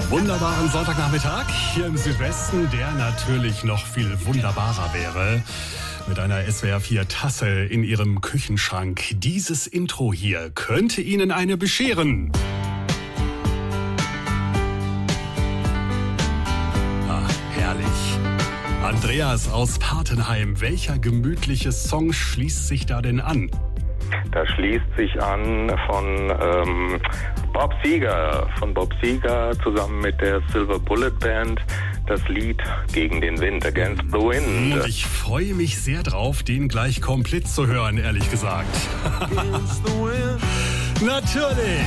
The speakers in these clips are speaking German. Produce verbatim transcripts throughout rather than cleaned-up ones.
Wunderbaren Sonntagnachmittag hier im Südwesten, der natürlich noch viel wunderbarer wäre. Mit einer S W R vier Tasse in Ihrem Küchenschrank. Dieses Intro hier könnte Ihnen eine bescheren. Ah, herrlich. Andreas aus Patenheim, welcher gemütliche Song schließt sich da denn an? Da schließt sich an von ähm, Bob Seger, von Bob Seger zusammen mit der Silver Bullet Band, das Lied Gegen den Wind, Against the Wind. Und ich freue mich sehr drauf, den gleich komplett zu hören, ehrlich gesagt. Natürlich!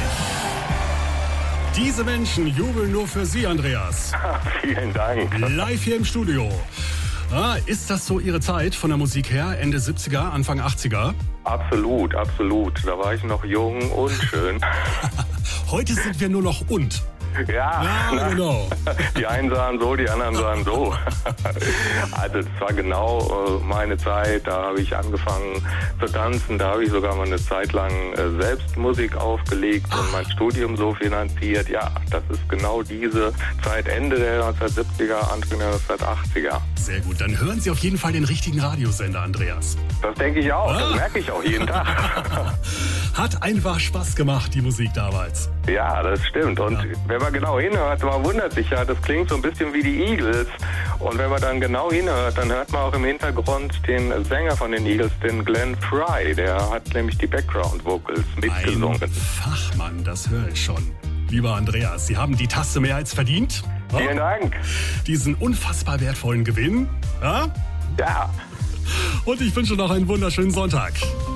Diese Menschen jubeln nur für Sie, Andreas. Vielen Dank. Live hier im Studio. Ah, ist das so Ihre Zeit von der Musik her? Ende siebziger, Anfang achtziger? Absolut, absolut. Da war ich noch jung und schön. Heute sind wir nur noch und. Ja, ja na, genau. Die einen sahen so, die anderen sahen so. Also es war genau äh, meine Zeit, da habe ich angefangen zu tanzen, da habe ich sogar mal eine Zeit lang äh, selbst Musik aufgelegt und mein Studium so finanziert. Ja, das ist genau diese Zeit, Ende der neunzehnhundertsiebziger, Anfang der neunzehnhundertachtziger. Sehr gut, dann hören Sie auf jeden Fall den richtigen Radiosender, Andreas. Das denke ich auch, ah. das merke ich auch jeden Tag. Hat einfach Spaß gemacht, die Musik damals. Ja, das stimmt. Und ja. wenn man genau hinhört, man wundert sich ja, das klingt so ein bisschen wie die Eagles. Und wenn man dann genau hinhört, dann hört man auch im Hintergrund den Sänger von den Eagles, den Glenn Frey. Der hat nämlich die Background-Vocals mitgesungen. Ein Fachmann, das höre ich schon. Lieber Andreas, Sie haben die Tasse mehr als verdient. Ja? Vielen Dank. Diesen unfassbar wertvollen Gewinn. Ja? Ja. Und ich wünsche noch einen wunderschönen Sonntag.